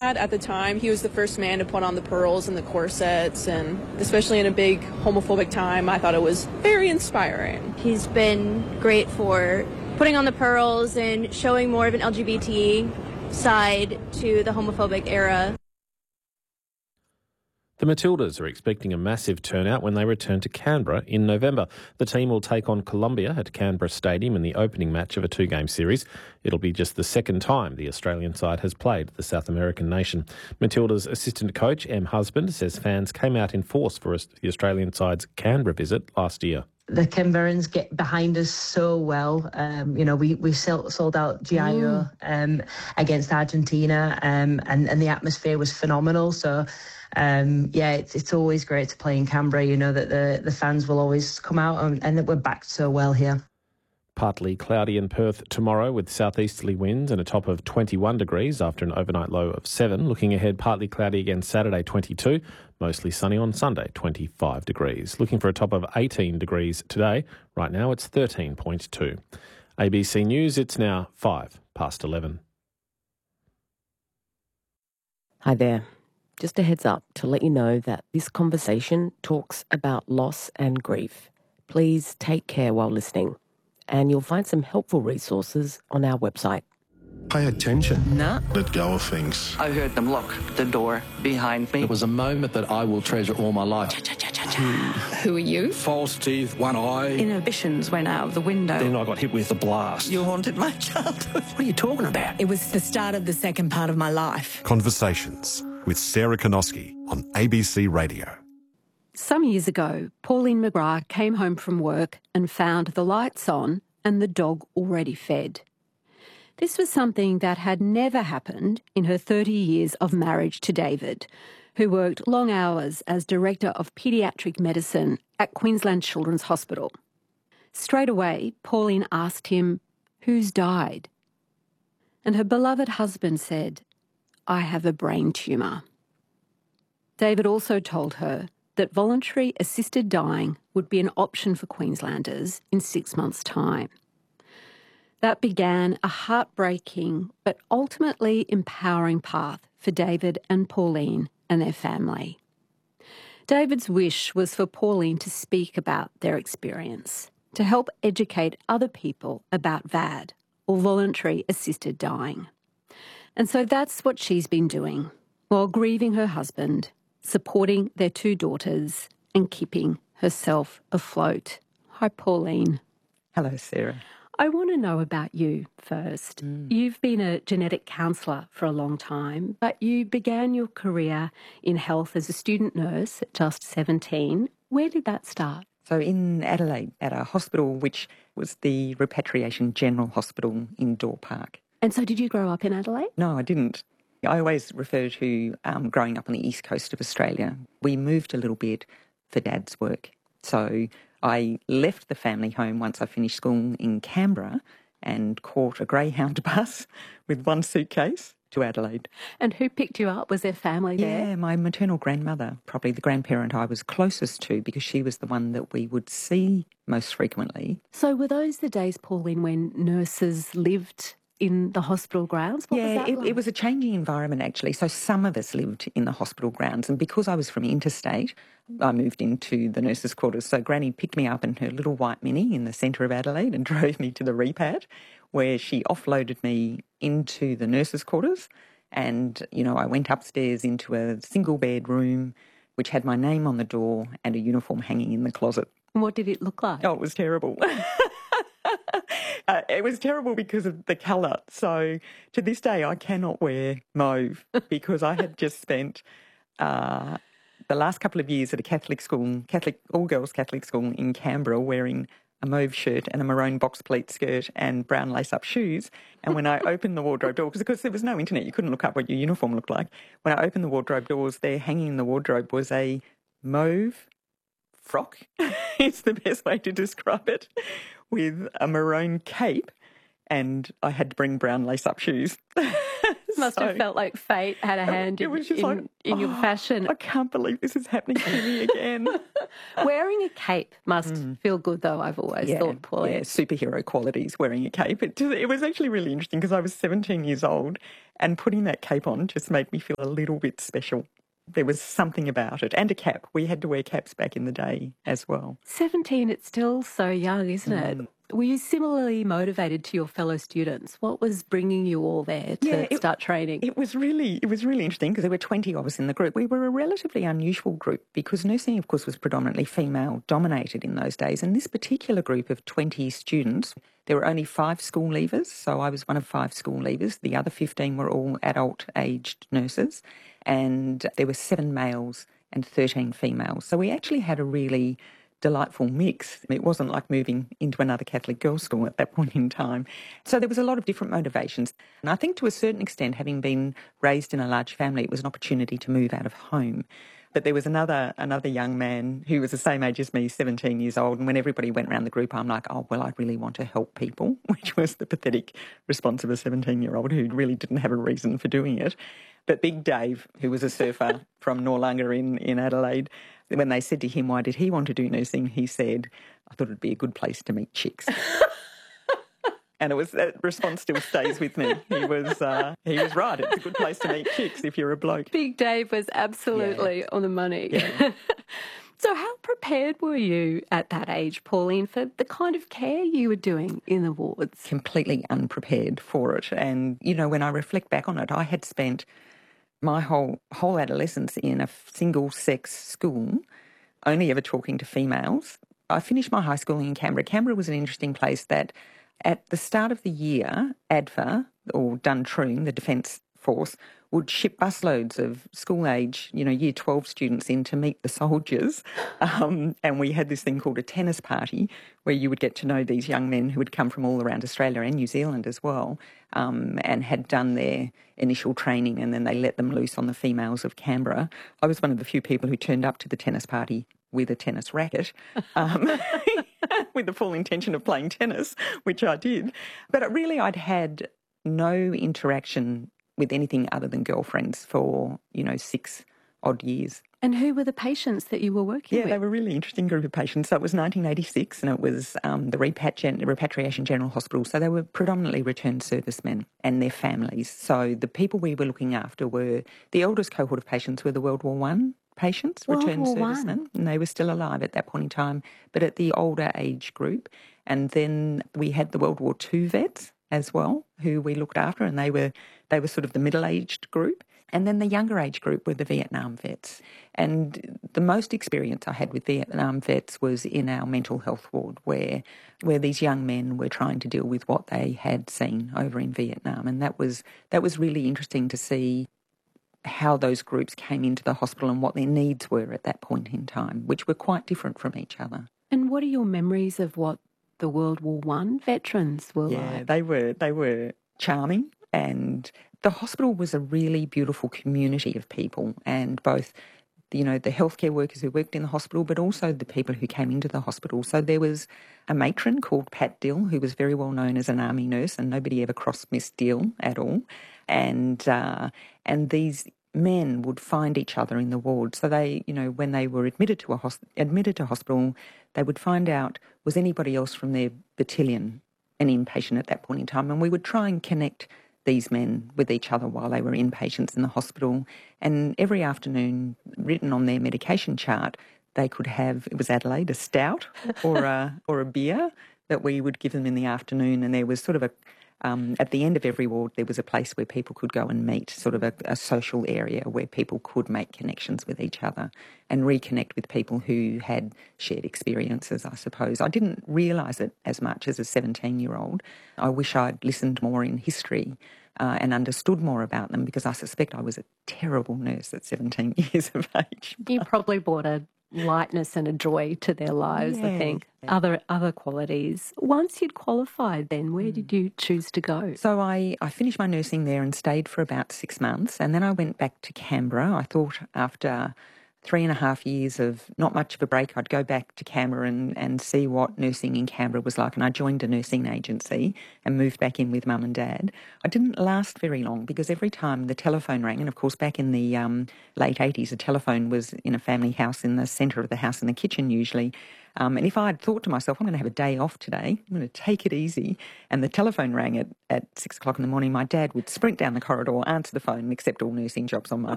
dad at the time. He was the first man to put on the pearls and the corsets, and especially in a big homophobic time, I thought it was very inspiring. He's been great for putting on the pearls and showing more of an LGBT side to the homophobic era. The Matildas are expecting a massive turnout when they return to Canberra in November. The team will take on Colombia at Canberra Stadium in the opening match of a two-game series. It'll be just the second time the Australian side has played the South American nation. Matilda's assistant coach, Em Husband, says fans came out in force for the Australian side's Canberra visit last year. The Canberrans get behind us so well. We sold out GIO against Argentina, and the atmosphere was phenomenal. So, it's always great to play in Canberra. You know that the fans will always come out, and that we're backed so well here. Partly cloudy in Perth tomorrow with southeasterly winds and a top of 21 degrees after an overnight low of 7. Looking ahead, partly cloudy again Saturday, 22. Mostly sunny on Sunday, 25 degrees. Looking for a top of 18 degrees today. Right now it's 13.2. ABC News, it's now 11:05. Hi there. Just a heads up to let you know that this conversation talks about loss and grief. Please take care while listening, and you'll find some helpful resources on our website. Pay attention. Nah. Let go of things. I heard them lock the door behind me. It was a moment that I will treasure all my life. Who are you? False teeth, one eye. Inhibitions went out of the window. Then I got hit with a blast. You haunted my childhood. What are you talking about? It was the start of the second part of my life. Conversations with Sarah Konoski on ABC Radio. Some years ago, Pauline McGrath came home from work and found the lights on and the dog already fed. This was something that had never happened in her 30 years of marriage to David, who worked long hours as Director of Paediatric Medicine at Queensland Children's Hospital. Straight away, Pauline asked him, "Who's died?" And her beloved husband said, "I have a brain tumour." David also told her that voluntary assisted dying would be an option for Queenslanders in 6 months' time. That began a heartbreaking but ultimately empowering path for David and Pauline and their family. David's wish was for Pauline to speak about their experience, to help educate other people about VAD, or voluntary assisted dying. And so that's what she's been doing, while grieving her husband, supporting their 2 daughters, and keeping herself afloat. Hi, Pauline. Hello, Sarah. I want to know about you first. You've been a genetic counsellor for a long time, but you began your career in health as a student nurse at just 17. Where did that start? So in Adelaide, at a hospital which was the Repatriation General Hospital in Door Park. And so did you grow up in Adelaide? No, I didn't. I always refer to growing up on the east coast of Australia. We moved a little bit for Dad's work. So I left the family home once I finished school in Canberra and caught a Greyhound bus with 1 suitcase to Adelaide. And who picked you up? Was there family there? Yeah, my maternal grandmother, probably the grandparent I was closest to because she was the one that we would see most frequently. So were those the days, Pauline, when nurses lived in the hospital grounds? What was that like? It was a changing environment, actually. So some of us lived in the hospital grounds. And because I was from interstate, I moved into the nurses' quarters. So Granny picked me up in her little white Mini in the centre of Adelaide and drove me to the repad, where she offloaded me into the nurses' quarters. And, I went upstairs into a single bed room, which had my name on the door and a uniform hanging in the closet. What did it look like? Oh, it was terrible. It was terrible because of the colour. So to this day, I cannot wear mauve because I had just spent the last couple of years at a Catholic school, all-girls Catholic school in Canberra, wearing a mauve shirt and a maroon box pleat skirt and brown lace-up shoes. And when I opened the wardrobe door, because there was no internet, you couldn't look up what your uniform looked like. When I opened the wardrobe doors, there hanging in the wardrobe was a mauve frock, it's the best way to describe it, with a maroon cape, and I had to bring brown lace-up shoes. Must have felt like fate had a hand in your fashion. I can't believe this is happening to me again. Wearing a cape must feel good, though, I've always thought, Pauline. Yeah, superhero qualities wearing a cape. It was actually really interesting because I was 17 years old And putting that cape on just made me feel a little bit special. There was something about it. And a cap. We had to wear caps back in the day as well. 17, it's still so young, isn't it? Were you similarly motivated to your fellow students? What was bringing you all there to start training? It was really interesting because there were 20 of us in the group. We were a relatively unusual group because nursing, of course, was predominantly female-dominated in those days. And this particular group of 20 students, there were only 5 school leavers, so I was one of 5 school leavers. The other 15 were all adult-aged nurses, and there were 7 males and 13 females. So we actually had a really delightful mix. It wasn't like moving into another Catholic girls' school at that point in time. So there was a lot of different motivations. And I think to a certain extent, having been raised in a large family, it was an opportunity to move out of home. But there was another young man who was the same age as me, 17 years old, and when everybody went around the group, I'm like, oh, well, I really want to help people, which was the pathetic response of a 17-year-old who really didn't have a reason for doing it. But Big Dave, who was a surfer from Noarlunga in Adelaide, when they said to him, why did he want to do nursing, he said, I thought it'd be a good place to meet chicks. And that response still stays with me. He was right. It's a good place to meet chicks if you're a bloke. Big Dave was absolutely on the money. Yeah. So how prepared were you at that age, Pauline, for the kind of care you were doing in the wards? Completely unprepared for it. And, when I reflect back on it, I had spent my whole adolescence in a single-sex school, only ever talking to females. I finished my high school in Canberra. Canberra was an interesting place that at the start of the year, ADFA, or Duntroon, the Defence Force, would ship busloads of school-age, Year 12 students in to meet the soldiers. And we had this thing called a tennis party where you would get to know these young men who had come from all around Australia and New Zealand as well, and had done their initial training, and then they let them loose on the females of Canberra. I was one of the few people who turned up to the tennis party with a tennis racket, with the full intention of playing tennis, which I did. But I'd had no interaction with anything other than girlfriends for, 6 odd years. And who were the patients that you were working with? Yeah, they were a really interesting group of patients. So it was 1986 and it was the Repatriation General Hospital. So they were predominantly returned servicemen and their families. So the people we were looking after were, the eldest cohort of patients were the World War I patients, returned servicemen, and they were still alive at that point in time, but at the older age group. And then we had the World War II vets as well, who we looked after, and they were sort of the middle-aged group. And then the younger age group were the Vietnam vets. And the most experience I had with Vietnam vets was in our mental health ward, where these young men were trying to deal with what they had seen over in Vietnam. And that was really interesting to see how those groups came into the hospital and what their needs were at that point in time, which were quite different from each other. And what are your memories of what the World War I veterans were like? Yeah, they were charming, and the hospital was a really beautiful community of people, and both the healthcare workers who worked in the hospital, but also the people who came into the hospital. So there was a matron called Pat Dill, who was very well known as an army nurse, and nobody ever crossed Miss Dill at all. And these men would find each other in the ward. So they, when they were admitted to hospital, they would find out, was anybody else from their battalion an inpatient at that point in time? And we would try and connect these men with each other while they were inpatients in the hospital. And every afternoon, written on their medication chart, they could have, it was Adelaide, a stout or a beer that we would give them in the afternoon. And there was sort of at the end of every ward, there was a place where people could go and meet, sort of a social area where people could make connections with each other and reconnect with people who had shared experiences, I suppose. I didn't realise it as much as a 17-year-old. I wish I'd listened more in history and understood more about them, because I suspect I was a terrible nurse at 17 years of age. You probably brought a lightness and a joy to their lives, I think. Other qualities. Once you'd qualified then, where did you choose to go? So I finished my nursing there and stayed for about 6 months, and then I went back to Canberra. I thought after 3.5 years of not much of a break, I'd go back to Canberra and see what nursing in Canberra was like. And I joined a nursing agency and moved back in with Mum and Dad. I didn't last very long because every time the telephone rang, and of course back in the late 80s, a telephone was in a family house in the centre of the house in the kitchen usually. And if I had thought to myself, I'm going to have a day off today, I'm going to take it easy, and the telephone rang at 6 o'clock in the morning, my dad would sprint down the corridor, answer the phone, and accept all nursing jobs on my